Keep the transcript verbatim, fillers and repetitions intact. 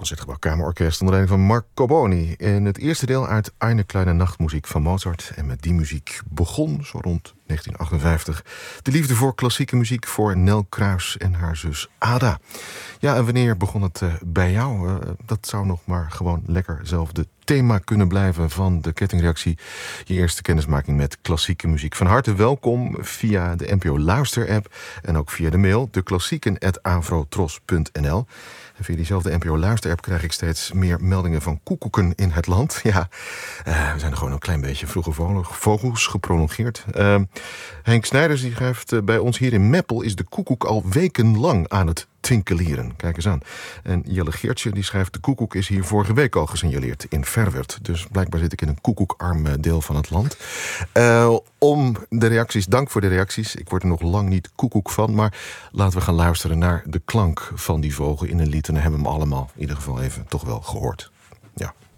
Concertgebouw Kamerorkest onder leiding van Mark Coboni. In het eerste deel uit Eine kleine nachtmuziek van Mozart. En met die muziek begon, zo rond negentien achtenvijftig... de liefde voor klassieke muziek voor Nel Kruis en haar zus Ada. Ja, en wanneer begon het uh, bij jou? Uh, dat zou nog maar gewoon lekker zelf de thema kunnen blijven van de kettingreactie. Je eerste kennismaking met klassieke muziek. Van harte welkom via de N P O Luister-app en ook via de mail deklassieken at avrotros punt n l. En via diezelfde N P O Luister-app krijg ik steeds meer meldingen van koekoeken in het land. Ja, uh, we zijn er gewoon een klein beetje vroege vogels geprolongeerd. Uh, Henk Snijders die schrijft, uh, bij ons hier in Meppel is de koekoek al wekenlang aan het twinkelieren. Kijk eens aan. En Jelle Geertje die schrijft, de koekoek is hier vorige week al gesignaleerd in Verwert. Dus blijkbaar zit ik in een koekoekarm deel van het land. Uh, om de reacties, dank voor de reacties. Ik word er nog lang niet koekoek van, maar laten we gaan luisteren naar de klank van die vogel in een lied. En dan hebben we hem allemaal in ieder geval even toch wel gehoord. Ja.